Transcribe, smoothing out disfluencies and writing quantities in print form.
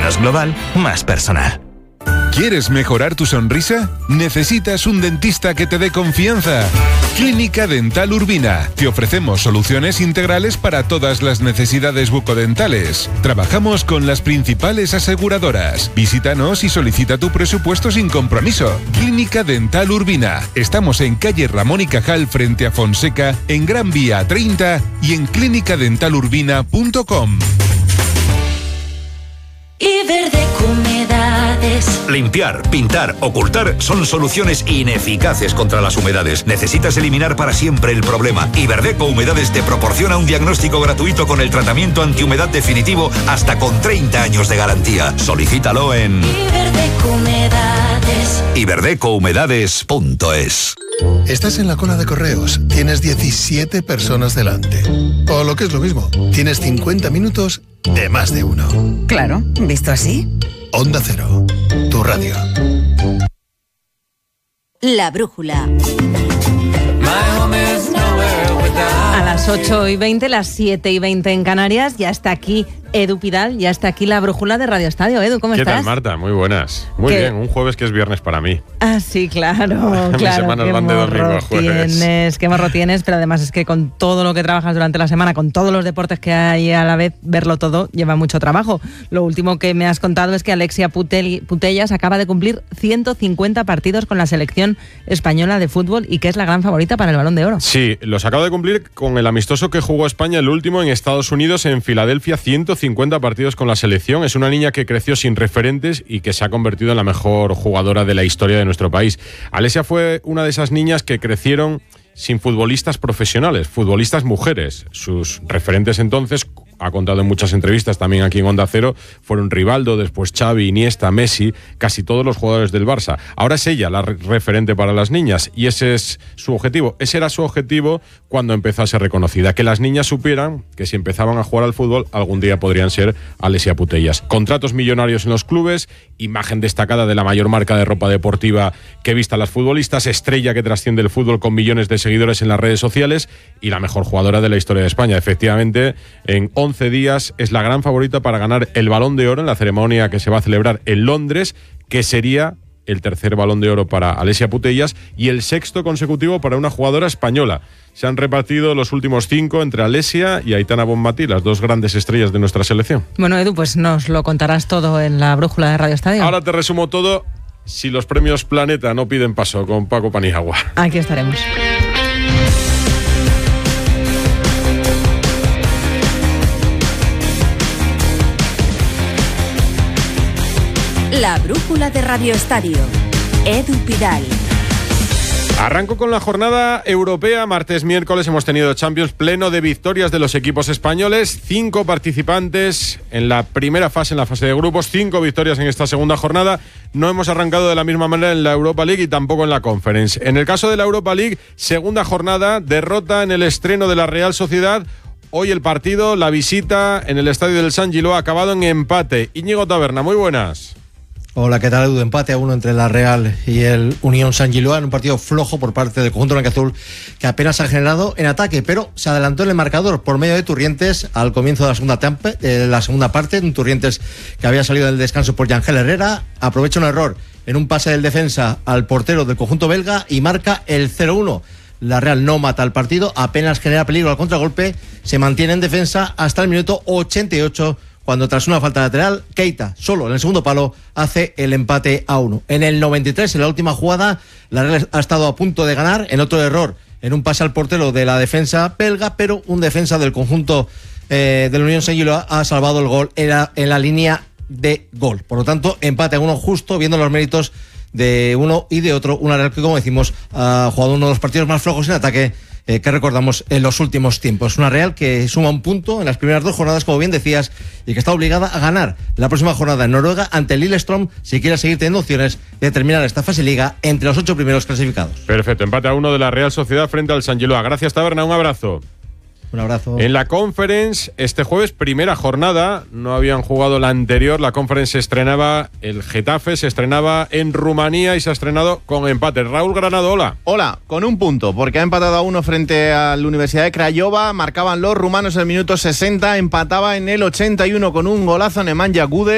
Menos global, más personal. ¿Quieres mejorar tu sonrisa? ¿Necesitas un dentista que te dé confianza? Clínica Dental Urbina. Te ofrecemos soluciones integrales para todas las necesidades bucodentales. Trabajamos con las principales aseguradoras. Visítanos y solicita tu presupuesto sin compromiso. Clínica Dental Urbina. Estamos en calle Ramón y Cajal frente a Fonseca, en Gran Vía 30 y en clinicadentalurbina.com. Iberdeco Humedades. Limpiar, pintar, ocultar son soluciones ineficaces contra las humedades. Necesitas eliminar para siempre el problema. Iberdeco Humedades te proporciona un diagnóstico gratuito con el tratamiento antihumedad definitivo hasta con 30 años de garantía. Solicítalo en Iberdeco Humedades. iberdecohumedades.es. Estás en la cola de correos, tienes 17 personas delante. O lo que es lo mismo, tienes 50 minutos de más de uno. Claro, visto así. Onda Cero, tu radio. La brújula. A las 8:20, las 7:20 en Canarias, ya está aquí Edu Pidal, ya está aquí la brújula de Radio Estadio. Edu, ¿cómo estás? ¿Qué tal, Marta? Muy buenas. Muy bien, un jueves que es viernes para mí. Ah, sí, claro. Mis semanas van de domingo a jueves. Qué morro tienes, pero además es que con todo lo que trabajas durante la semana, con todos los deportes que hay a la vez, verlo todo lleva mucho trabajo. Lo último que me has contado es que Alexia Putellas acaba de cumplir 150 partidos con la selección española de fútbol y que es la gran favorita para el Balón de Oro. Sí, los acaba de cumplir con el amistoso que jugó España, el último en Estados Unidos, en Filadelfia, 150 partidos con la selección. Es una niña que creció sin referentes y que se ha convertido en la mejor jugadora de la historia de nuestro país. Alexia fue una de esas niñas que crecieron sin futbolistas profesionales, futbolistas mujeres. Sus referentes entonces, ha contado en muchas entrevistas también aquí en Onda Cero, fueron Rivaldo, después Xavi, Iniesta, Messi, casi todos los jugadores del Barça. Ahora es ella la referente para las niñas y ese es su objetivo. Ese era su objetivo cuando empezó a ser reconocida, que las niñas supieran que si empezaban a jugar al fútbol algún día podrían ser Alexia Putellas. Contratos millonarios en los clubes, imagen destacada de la mayor marca de ropa deportiva que vista a las futbolistas, estrella que trasciende el fútbol con millones de seguidores en las redes sociales y la mejor jugadora de la historia de España. Efectivamente, en 11 días es la gran favorita para ganar el Balón de Oro en la ceremonia que se va a celebrar en Londres, que sería el tercer Balón de Oro para Alexia Putellas y el sexto consecutivo para una jugadora española. Se han repartido los últimos 5 entre Alexia y Aitana Bonmatí, las dos grandes estrellas de nuestra selección. Bueno, Edu, pues nos lo contarás todo en la brújula de Radio Estadio. Ahora te resumo todo si los premios Planeta no piden paso con Paco Paniagua. Aquí estaremos. La brújula de Radio Estadio. Edu Pidal. Arranco con la jornada europea. Martes, miércoles hemos tenido Champions pleno de victorias de los equipos españoles. 5 participantes en la primera fase, en la fase de grupos. 5 victorias en esta segunda jornada. No hemos arrancado de la misma manera en la Europa League y tampoco en la Conference. En el caso de la Europa League, segunda jornada, derrota en el estreno de la Real Sociedad. Hoy el partido, la visita en el estadio del Sant Giló ha acabado en empate. Íñigo Taberna, muy buenas. Hola, ¿qué tal, Edu? Empate a 1 entre la Real y el Unión Sant Giló en un partido flojo por parte del conjunto blanquiazul que apenas ha generado en ataque, pero se adelantó en el marcador por medio de Turrientes al comienzo de la segunda parte, un Turrientes que había salido del descanso por Yangel Herrera, aprovecha un error en un pase del defensa al portero del conjunto belga y marca el 0-1. La Real no mata el partido, apenas genera peligro al contragolpe, se mantiene en defensa hasta el minuto 88, cuando tras una falta lateral, Keita, solo en el segundo palo, hace el empate a 1. En el 93, en la última jugada, la Real ha estado a punto de ganar en otro error, en un pase al portero de la defensa belga, pero un defensa del conjunto del Unión Sant Giló ha salvado el gol en la línea de gol. Por lo tanto, empate a 1 justo, viendo los méritos de uno y de otro. Una Real que, como decimos, ha jugado uno de los partidos más flojos en ataque que recordamos en los últimos tiempos. Una Real que suma un punto en las primeras 2 jornadas, como bien decías, y que está obligada a ganar la próxima jornada en Noruega ante el Lillestrøm si quiere seguir teniendo opciones de terminar esta fase liga entre los 8 primeros clasificados. Perfecto, empate a 1 de la Real Sociedad frente al Sant Giló. Gracias, Taberna, un abrazo. Un abrazo. En la Conference, este jueves, primera jornada, no habían jugado la anterior. La Conference se estrenaba, el Getafe se estrenaba en Rumanía y se ha estrenado con empate. Raúl Granado, hola. Hola, con un punto, porque ha empatado a 1 frente a la Universidad de Craiova. Marcaban los rumanos en el minuto 60, empataba en el 81 con un golazo Nemanja Gude.